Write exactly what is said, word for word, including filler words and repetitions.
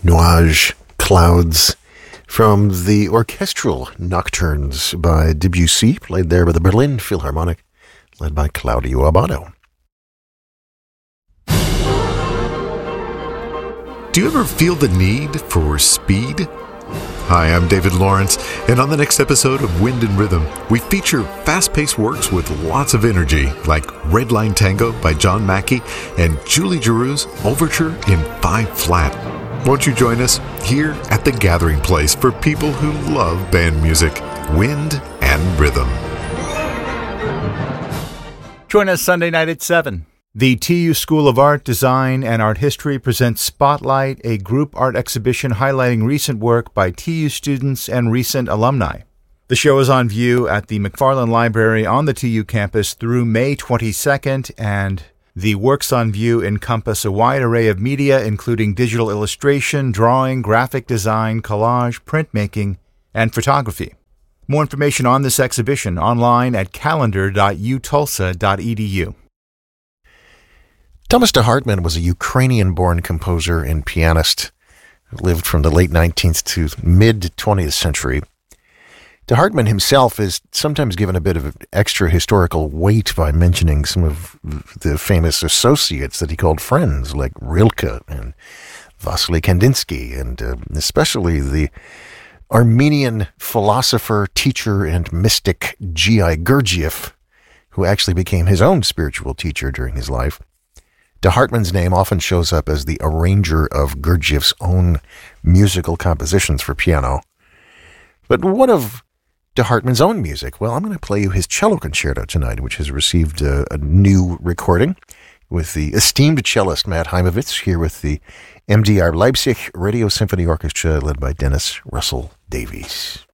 Nuages, Clouds, from the orchestral nocturnes by Debussy, played there by the Berlin Philharmonic, led by Claudio Abbado. Do you ever feel the need for speed? Hi, I'm David Lawrence, and on the next episode of Wind and Rhythm, we feature fast-paced works with lots of energy, like Red Line Tango by John Mackey and Julie Giroux's Overture in five flat. Won't you join us here at the Gathering Place for people who love band music, wind and rhythm? Join us Sunday night at seven. The T U School of Art, Design, and Art History presents Spotlight, a group art exhibition highlighting recent work by T U students and recent alumni. The show is on view at the McFarland Library on the T U campus through May twenty-second, and the works on view encompass a wide array of media, including digital illustration, drawing, graphic design, collage, printmaking, and photography. More information on this exhibition online at calendar dot u tulsa dot e d u. Thomas de Hartmann was a Ukrainian-born composer and pianist who lived from the late nineteenth to mid-twentieth century. De Hartmann himself is sometimes given a bit of extra historical weight by mentioning some of the famous associates that he called friends, like Rilke and Vasily Kandinsky, and uh, especially the Armenian philosopher, teacher, and mystic G I Gurdjieff, who actually became his own spiritual teacher during his life. De Hartmann's name often shows up as the arranger of Gurdjieff's own musical compositions for piano. But what of De Hartmann's own music? Well, I'm going to play you his cello concerto tonight, which has received a, a new recording with the esteemed cellist Matt Heimovitz, here with the M D R Leipzig Radio Symphony Orchestra, led by Dennis Russell Davies.